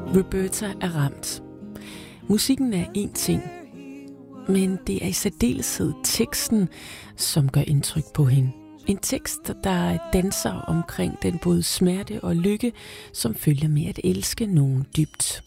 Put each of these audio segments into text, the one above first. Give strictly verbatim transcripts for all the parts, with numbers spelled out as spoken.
Roberta er ramt. Musikken er én ting, men det er i særdeleshed teksten, som gør indtryk på hende. En tekst, der danser omkring den både smerte og lykke, som følger med at elske nogen dybt.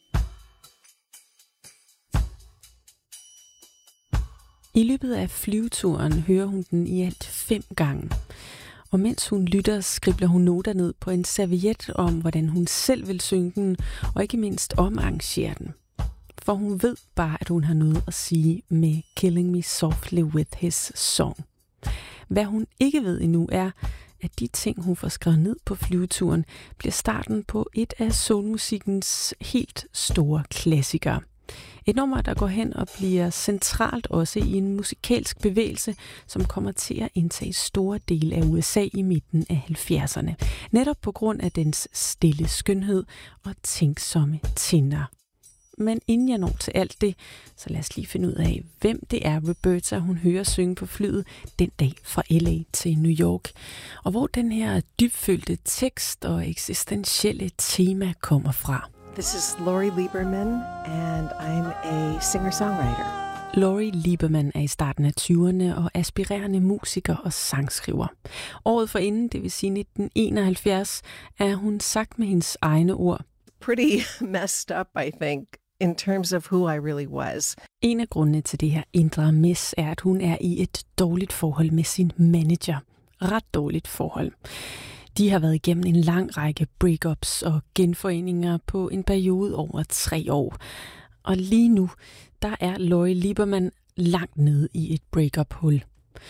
I løbet af flyveturen hører hun den i alt fem gange. Og mens hun lytter, skribler hun noter ned på en serviet om, hvordan hun selv vil synge den, og ikke mindst omarrangere den. For hun ved bare, at hun har noget at sige med Killing Me Softly With His Song. Hvad hun ikke ved endnu er, at de ting, hun får skrevet ned på flyveturen, bliver starten på et af soulmusikkens helt store klassikere. Et nummer, der går hen og bliver centralt også i en musikalsk bevægelse, som kommer til at indtage store dele af U S A i midten af halvfjerdserne. Netop på grund af dens stille skønhed og tænksomme tinder. Men inden jeg når til alt det, så lad os lige finde ud af, hvem det er, Roberta hun hører synge på flyet den dag fra L A til New York. Og hvor den her dybfølte tekst og eksistentielle tema kommer fra. This is Lori Lieberman, and I'm a singer-songwriter. Lori Lieberman er i starten af tyverne og aspirerende musiker og sangskriver. Året forinden, det vil sige nitten enoghalvfjerds, er hun sagt med hendes egne ord. Pretty messed up, I think, in terms of who I really was. En af grundene til det her indre mess er, at hun er i et dårligt forhold med sin manager. Ret dårligt forhold. De har været igennem en lang række breakups og genforeninger på en periode over tre år. Og lige nu, der er Lori Lieberman langt nede i et breakup-hul.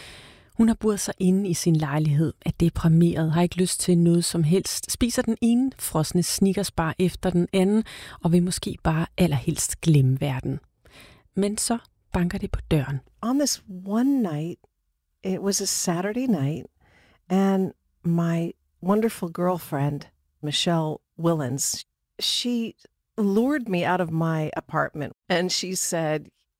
Hun har buret sig inde i sin lejlighed, er deprimeret, har ikke lyst til noget som helst, spiser den ene frosne Snickersbar efter den anden, og vil måske bare allerhelst glemme verden. Men så banker det på døren. On this one night, it was a Saturday night, and my wonderful girlfriend, Michelle Willens, she lured me out of my apartment, and she said,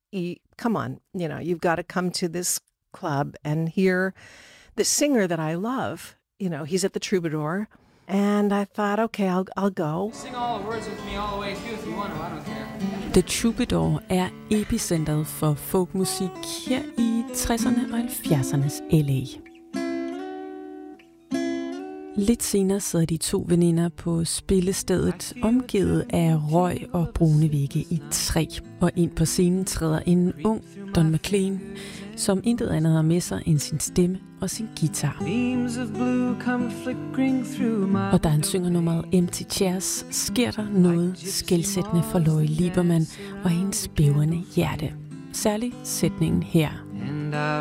come on, you know, you've got to come to this club and hear the singer that I love. You know, he's at the Troubadour. And I thought, okay, I'll, I'll go. Sing all the words with me all the way too if you want to, I don't care. The Troubadour er epicentret for folkmusik her i tresserne og halvfjerdsernes L A. Lidt senere sidder de to veninder på spillestedet, omgivet af røg og brune vægge i træ. Og ind på scenen træder en ung Don McLean, som intet andet har med sig end sin stemme og sin guitar. Og da han synger nummeret Empty Chairs, sker der noget skelsættende for Lori Lieberman og hendes bævende hjerte. Særligt sætningen her.